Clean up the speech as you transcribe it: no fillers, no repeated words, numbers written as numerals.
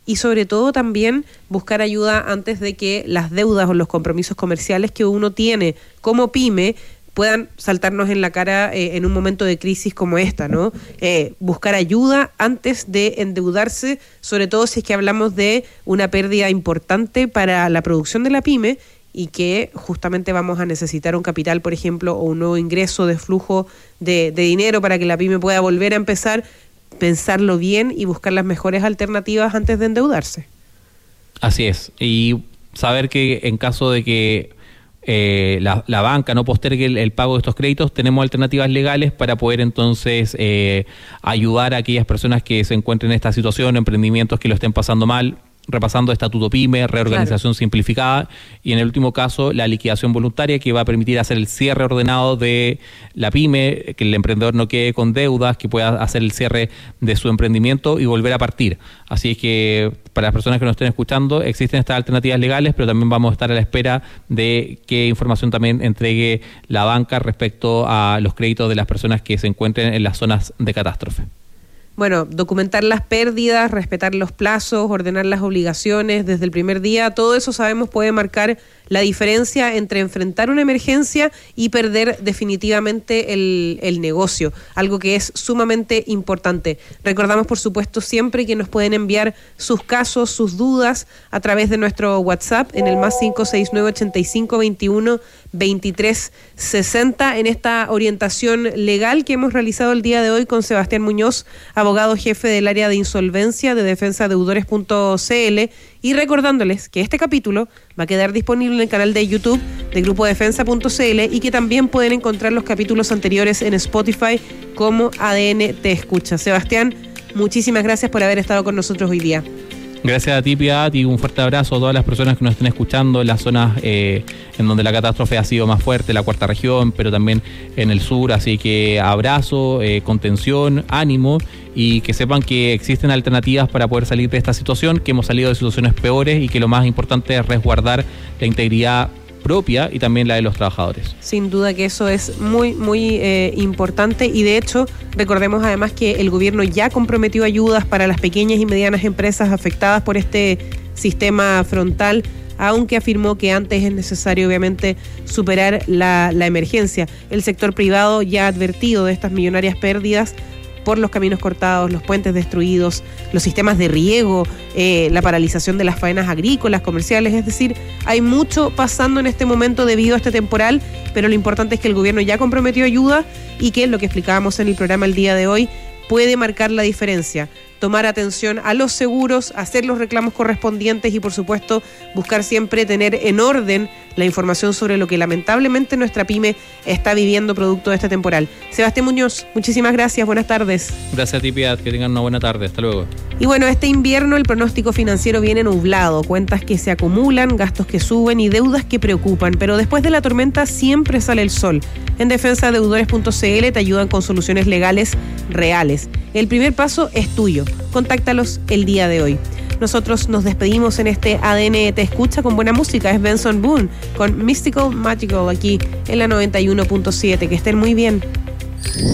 y sobre todo también buscar ayuda antes de que las deudas o los compromisos comerciales que uno tiene como pyme puedan saltarnos en la cara en un momento de crisis como esta, ¿no? Buscar ayuda antes de endeudarse, sobre todo si es que hablamos de una pérdida importante para la producción de la pyme y que justamente vamos a necesitar un capital, por ejemplo, o un nuevo ingreso de flujo de dinero para que la pyme pueda volver a empezar. Pensarlo bien y buscar las mejores alternativas antes de endeudarse. Así es, y saber que en caso de que la banca no postergue el pago de estos créditos, tenemos alternativas legales para poder entonces ayudar a aquellas personas que se encuentren en esta situación, emprendimientos que lo estén pasando mal, repasando Estatuto PYME, reorganización simplificada y en el último caso la liquidación voluntaria que va a permitir hacer el cierre ordenado de la PYME, que el emprendedor no quede con deudas, que pueda hacer el cierre de su emprendimiento y volver a partir. Así es que para las personas que nos estén escuchando existen estas alternativas legales, pero también vamos a estar a la espera de qué información también entregue la banca respecto a los créditos de las personas que se encuentren en las zonas de catástrofe. Bueno, documentar las pérdidas, respetar los plazos, ordenar las obligaciones desde el primer día, todo eso sabemos puede marcar la diferencia entre enfrentar una emergencia y perder definitivamente el negocio, algo que es sumamente importante. Recordamos, por supuesto, siempre que nos pueden enviar sus casos, sus dudas a través de nuestro WhatsApp en el más 569-8521-2360 en esta orientación legal que hemos realizado el día de hoy con Sebastián Muñoz, abogado jefe del área de insolvencia de defensadeudores.cl, y recordándoles que este capítulo va a quedar disponible en el canal de YouTube de grupodefensa.cl y que también pueden encontrar los capítulos anteriores en Spotify como ADN Te Escucha. Sebastián, muchísimas gracias por haber estado con nosotros hoy día. Gracias a ti, Piedad, y un fuerte abrazo a todas las personas que nos estén escuchando en las zonas en donde la catástrofe ha sido más fuerte, la cuarta región, pero también en el sur. Así que abrazo, contención, ánimo, y que sepan que existen alternativas para poder salir de esta situación, que hemos salido de situaciones peores y que lo más importante es resguardar la integridad propia y también la de los trabajadores. Sin duda que eso es muy, muy importante, y de hecho recordemos además que el gobierno ya comprometió ayudas para las pequeñas y medianas empresas afectadas por este sistema frontal, aunque afirmó que antes es necesario obviamente superar la emergencia. El sector privado ya ha advertido de estas millonarias pérdidas por los caminos cortados, los puentes destruidos, los sistemas de riego, la paralización de las faenas agrícolas, comerciales. Es decir, hay mucho pasando en este momento debido a este temporal, pero lo importante es que el gobierno ya comprometió ayuda y que lo que explicábamos en el programa el día de hoy puede marcar la diferencia. Tomar atención a los seguros, hacer los reclamos correspondientes y, por supuesto, buscar siempre tener en orden la información sobre lo que lamentablemente nuestra pyme está viviendo producto de este temporal. Sebastián Muñoz, muchísimas gracias, buenas tardes. Gracias a ti, Piedad, que tengan una buena tarde, hasta luego. Y bueno, este invierno el pronóstico financiero viene nublado, cuentas que se acumulan, gastos que suben y deudas que preocupan, pero después de la tormenta siempre sale el sol. En defensadeudores.cl te ayudan con soluciones legales reales. El primer paso es tuyo, contáctalos el día de hoy. Nosotros nos despedimos en este ADN Te Escucha con buena música, es Benson Boone con Mystical Magical aquí en la 91.7. Que estén muy bien.